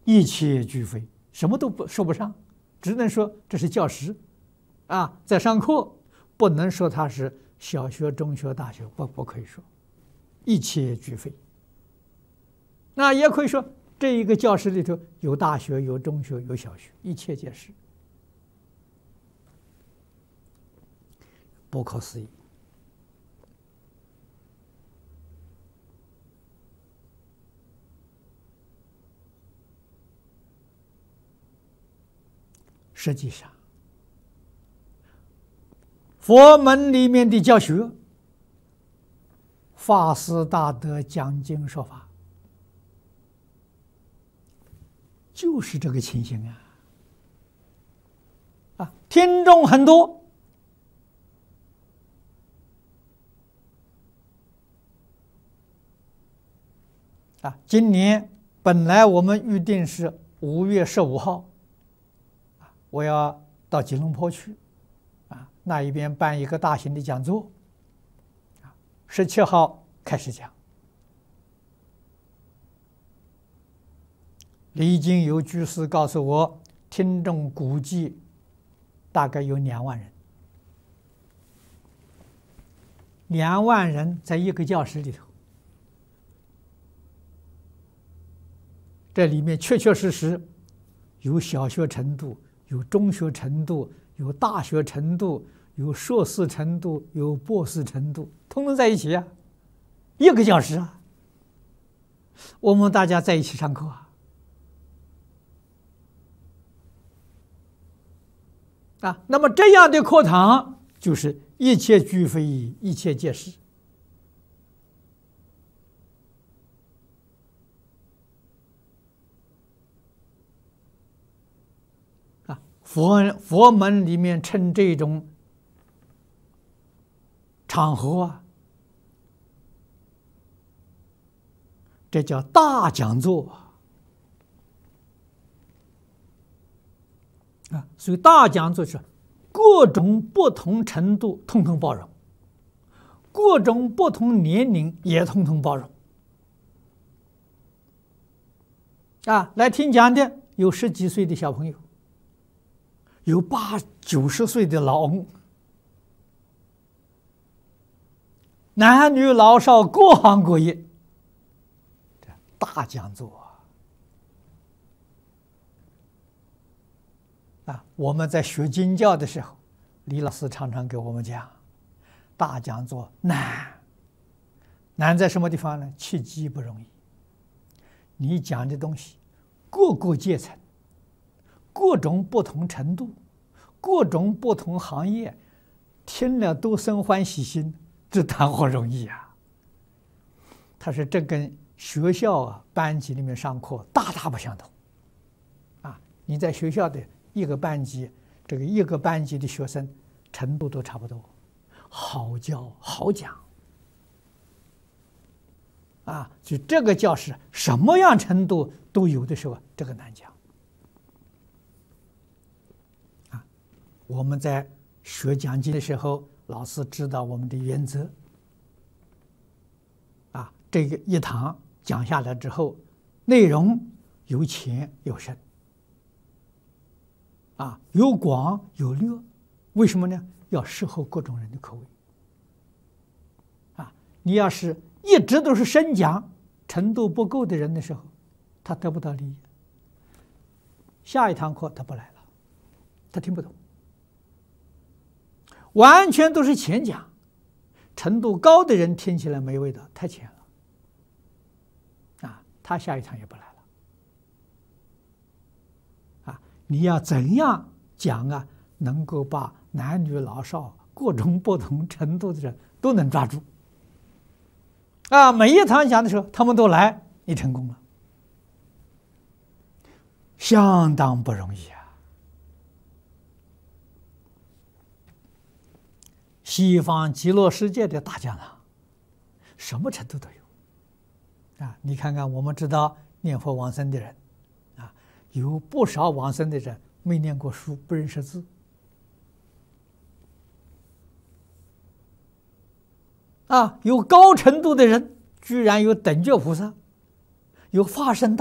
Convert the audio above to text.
一切俱非，什么都说不上，只能说这是教师，在上课，不能说他是小学、中学、大学，不可以说，一切俱非。那也可以说，这一个教室里头有大学、有中学、有小学，一切皆是，不可思议。实际上，佛门里面的教学，法师大德讲经说法，就是这个情形听众很多，今年本来我们预定是5月15号，我要到吉隆坡去，那一边办一个大型的讲座，17号开始讲。已经有居士告诉我，听众估计大概有2万人，2万人在一个教室里头，这里面确确实实有小学程度，有中学程度，有大学程度，有硕士程度，有博士程度，通通在一起一个教室我们大家在一起上课那么这样的课堂就是一切俱非，一切皆是。佛门里面称这种场合这叫大讲座所以大讲座是各种不同程度统统包容，各种不同年龄也统统包容来听讲的有10几岁的小朋友，有80、90岁的老翁，男女老少各行各业，大讲座我们在学经教的时候，李老师常常给我们讲，大讲座难在什么地方呢？契机不容易。你讲的东西，各个阶层，各种不同程度，各种不同行业，听了都生欢喜心，这谈何容易他说这跟学校班级里面上课大不相同你在学校的一个班级，这个一个班级的学生程度都差不多，好教好讲就这个教室什么样程度都有的时候，这个难讲我们在学讲经的时候，老师指导我们的原则这个一堂讲下来之后，内容有浅有深有广有略，为什么呢？要适合各种人的口味你要是一直都是深讲，程度不够的人的时候，他得不到利益，下一堂课他不来了，他听不懂。完全都是浅讲，程度高的人听起来没味道，太浅了他下一堂也不来了你要怎样讲能够把男女老少各种不同程度的人都能抓住每一堂讲的时候他们都来，你成功了，相当不容易西方极乐世界的大讲堂什么程度都有你看看，我们知道念佛往生的人有不少往生的人没念过书，不认识字有高程度的人居然有等觉菩萨，有化身大